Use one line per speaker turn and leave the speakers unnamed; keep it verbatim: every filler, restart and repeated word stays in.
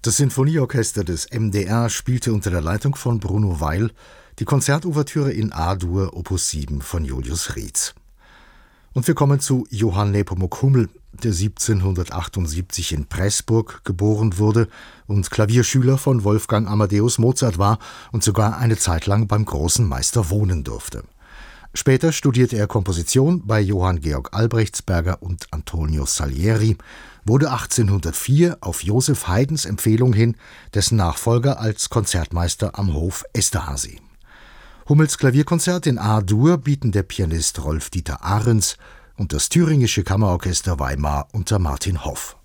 Das Sinfonieorchester des M D R spielte unter der Leitung von Bruno Weil die Konzertouvertüre in A-Dur Opus sieben von Julius Rietz. Und wir kommen zu Johann Nepomuk Hummel, der siebzehnhundertachtundsiebzig in Pressburg geboren wurde und Klavierschüler von Wolfgang Amadeus Mozart war und sogar eine Zeit lang beim großen Meister wohnen durfte. Später studierte er Komposition bei Johann Georg Albrechtsberger und Antonio Salieri, wurde achtzehnhundertvier auf Joseph Haydns Empfehlung hin dessen Nachfolger als Konzertmeister am Hof Esterhazy. Hummels Klavierkonzert in A-Dur bieten der Pianist Rolf-Dieter Ahrens und das Thüringische Kammerorchester Weimar unter Martin Hoff.